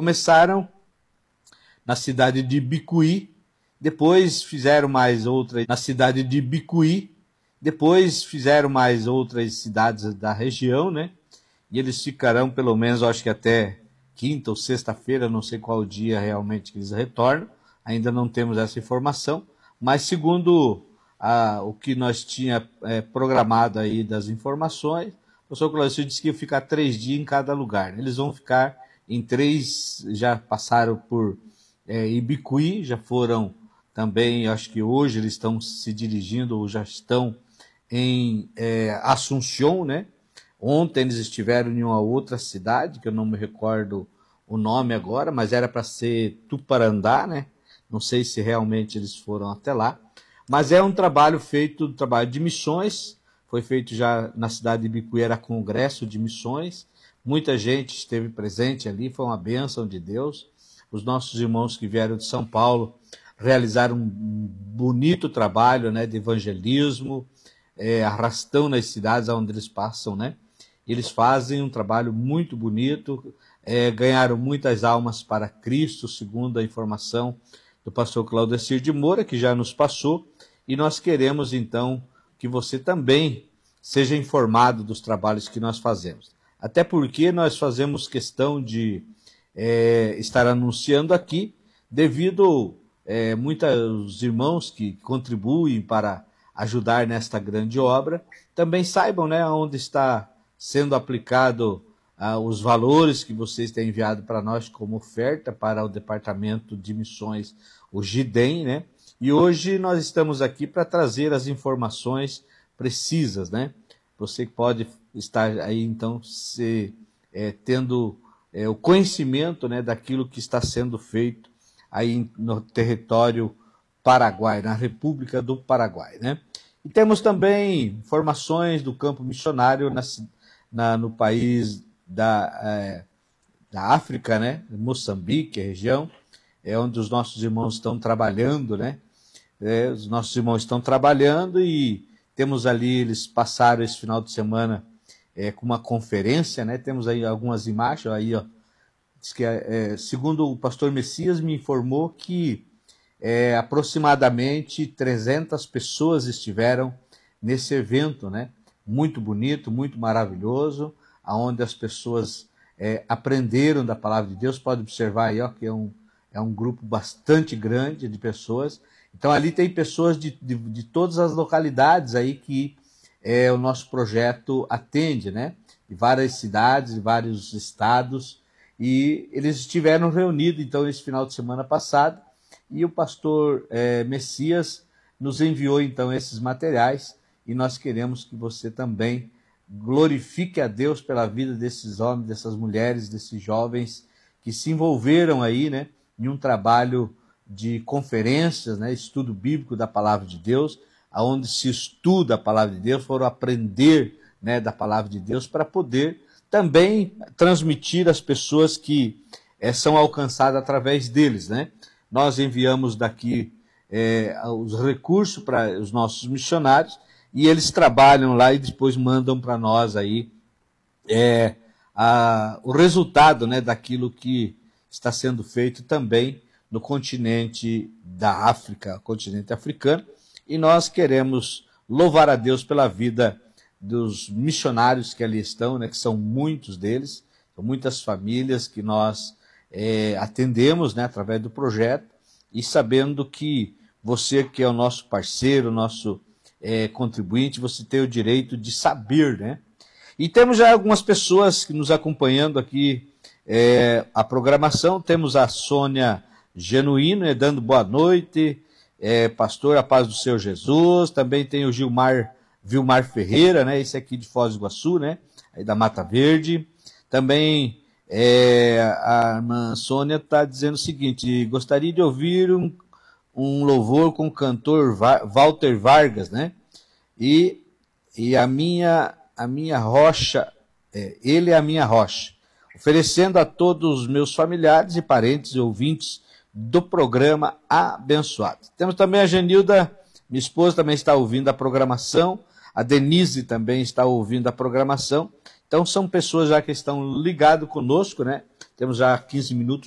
Começaram na cidade de Bicuí, depois fizeram mais outra na cidade de Bicuí, depois fizeram mais outras cidades da região, né? E eles ficarão pelo menos, acho que até quinta ou sexta-feira, não sei qual dia realmente que eles retornam, ainda não temos essa informação, mas segundo o que nós tinha programado aí das informações, o professor Claudio disse que ia ficar 3 dias em cada lugar. Eles vão ficar em 3, já passaram por Ibicuí, já foram também, acho que hoje eles estão se dirigindo ou já estão em Assunção, né? Ontem eles estiveram em uma outra cidade, que eu não me recordo o nome agora, mas era para ser Tuparandá, né? Não sei se realmente eles foram até lá. Mas é um trabalho feito, trabalho de missões, foi feito já na cidade de Bicuí, era congresso de missões, muita gente esteve presente ali, foi uma bênção de Deus. Os nossos irmãos que vieram de São Paulo realizaram um bonito trabalho, né, de evangelismo, arrastão nas cidades onde eles passam, né? Eles fazem um trabalho muito bonito, ganharam muitas almas para Cristo, segundo a informação do pastor Claudecir de Moura, que já nos passou, e nós queremos, então, que você também seja informado dos trabalhos que nós fazemos. Até porque nós fazemos questão de estar anunciando aqui, devido muitos irmãos que contribuem para ajudar nesta grande obra, também saibam, né, onde está sendo aplicado os valores que vocês têm enviado para nós como oferta para o Departamento de Missões, o GIDEM, né? E hoje nós estamos aqui para trazer as informações precisas, né? Você pode estar aí, então, tendo o conhecimento, né, daquilo que está sendo feito aí no território Paraguai, na República do Paraguai, né? E temos também informações do campo missionário no país da África, né? Moçambique, a região, onde os nossos irmãos estão trabalhando, né? Os nossos irmãos estão trabalhando e temos ali, eles passaram esse final de semana com uma conferência, né? Temos aí algumas imagens, aí, ó, diz que, segundo o pastor Messias me informou que aproximadamente 300 pessoas estiveram nesse evento, né? Muito bonito, muito maravilhoso, onde as pessoas aprenderam da palavra de Deus. Pode observar aí, ó, que é um grupo bastante grande de pessoas. Então ali tem pessoas de todas as localidades aí que o nosso projeto atende, né? De várias cidades, de vários estados, e eles estiveram reunidos então esse final de semana passado, e o pastor Messias nos enviou então esses materiais, e nós queremos que você também glorifique a Deus pela vida desses homens, dessas mulheres, desses jovens que se envolveram aí, né, em um trabalho de conferências, né, estudo bíblico da palavra de Deus, aonde se estuda a palavra de Deus, foram aprender, né, da palavra de Deus para poder também transmitir às pessoas que são alcançadas através deles, né? Nós enviamos daqui os recursos para os nossos missionários e eles trabalham lá e depois mandam para nós aí o resultado, né, daquilo que está sendo feito também no continente da África, continente africano, e nós queremos louvar a Deus pela vida dos missionários que ali estão, né, que são muitos deles, são muitas famílias que nós atendemos, né, através do projeto, e sabendo que você que é o nosso parceiro, nosso contribuinte, você tem o direito de saber, né? E temos já algumas pessoas que nos acompanhando aqui a programação. Temos a Sônia Genuíno, dando boa noite, pastor, a paz do Senhor Jesus. Também tem o Vilmar Ferreira, né? Esse aqui de Foz do Iguaçu, né? Aí da Mata Verde. Também a irmã Sônia está dizendo o seguinte: gostaria de ouvir um louvor com o cantor Walter Vargas, né? E a minha rocha, ele é a minha rocha, oferecendo a todos os meus familiares e parentes e ouvintes do programa abençoado. Temos também a Genilda, minha esposa, também está ouvindo a programação, a Denise também está ouvindo a programação. Então são pessoas já que estão ligadas conosco, né? Temos já 15 minutos